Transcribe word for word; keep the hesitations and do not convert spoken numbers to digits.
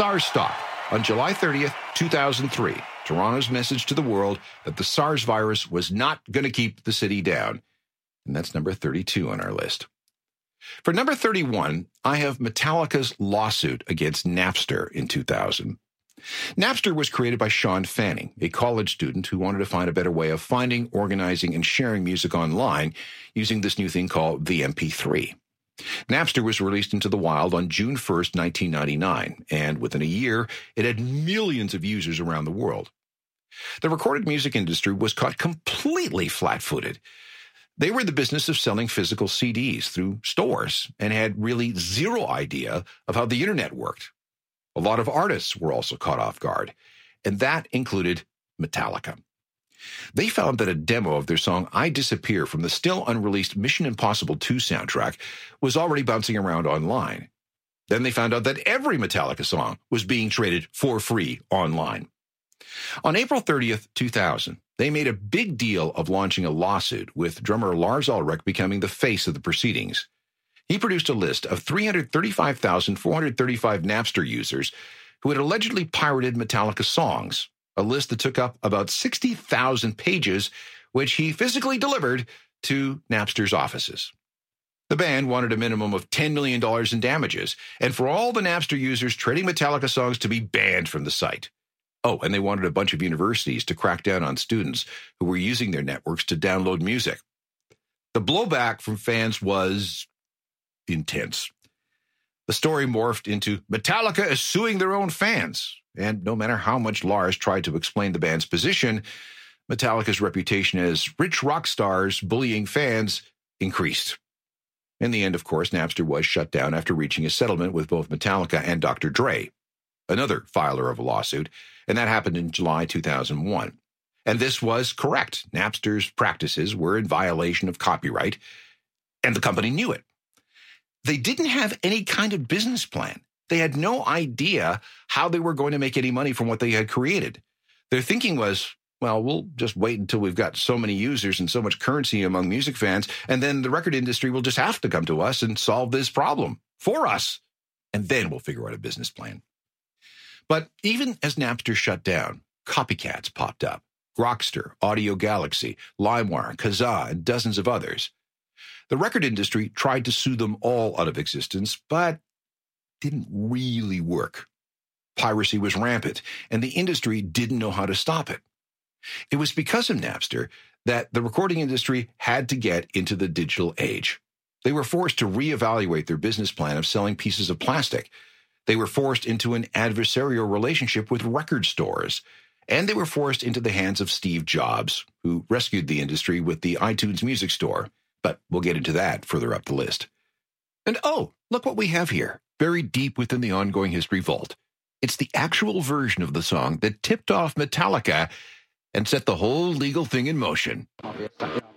SARS stock on July thirtieth, two thousand three. Toronto's message to the world that the SARS virus was not going to keep the city down. And that's number thirty-two on our list. For number thirty-one, I have Metallica's lawsuit against Napster in two thousand. Napster was created by Sean Fanning, a college student who wanted to find a better way of finding, organizing, and sharing music online using this new thing called the M P three. Napster was released into the wild on June first, nineteen ninety-nine, and within a year, it had millions of users around the world. The recorded music industry was caught completely flat-footed. They were in the business of selling physical C Ds through stores and had really zero idea of how the internet worked. A lot of artists were also caught off guard, and that included Metallica. They found that a demo of their song I Disappear from the still unreleased Mission Impossible two soundtrack was already bouncing around online. Then they found out that every Metallica song was being traded for free online. On April thirtieth, two thousand, they made a big deal of launching a lawsuit, with drummer Lars Ulrich becoming the face of the proceedings. He produced a list of three hundred thirty-five thousand four hundred thirty-five Napster users who had allegedly pirated Metallica songs, a list that took up about sixty thousand pages, which he physically delivered to Napster's offices. The band wanted a minimum of ten million dollars in damages, and for all the Napster users trading Metallica songs to be banned from the site. Oh, and they wanted a bunch of universities to crack down on students who were using their networks to download music. The blowback from fans was intense. The story morphed into Metallica is suing their own fans, and no matter how much Lars tried to explain the band's position, Metallica's reputation as rich rock stars bullying fans increased. In the end, of course, Napster was shut down after reaching a settlement with both Metallica and Doctor Dre, another filer of a lawsuit, and that happened in July two thousand one. And this was correct. Napster's practices were in violation of copyright, and the company knew it. They didn't have any kind of business plan. They had no idea how they were going to make any money from what they had created. Their thinking was, well, we'll just wait until we've got so many users and so much currency among music fans, and then the record industry will just have to come to us and solve this problem for us, and then we'll figure out a business plan. But even as Napster shut down, copycats popped up. Grokster, Audio Galaxy, LimeWire, Kazaa, and dozens of others. The record industry tried to sue them all out of existence, but didn't really work. Piracy was rampant, and the industry didn't know how to stop it. It was because of Napster that the recording industry had to get into the digital age. They were forced to reevaluate their business plan of selling pieces of plastic. They were forced into an adversarial relationship with record stores, and they were forced into the hands of Steve Jobs, who rescued the industry with the iTunes Music Store. But we'll get into that further up the list. And oh, look what we have here, buried deep within the ongoing history vault. It's the actual version of the song that tipped off Metallica and set the whole legal thing in motion.